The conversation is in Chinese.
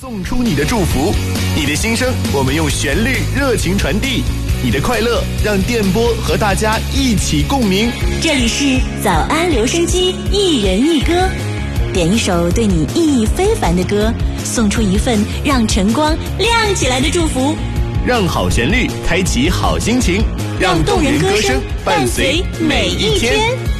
送出你的祝福，你的心声我们用旋律热情传递，你的快乐让电波和大家一起共鸣。 这里是早安留声机，一人一歌，点一首对你意义非凡的歌，送出一份让晨光亮起来的祝福， 让好旋律开启好心情，让动人歌声伴随每一天。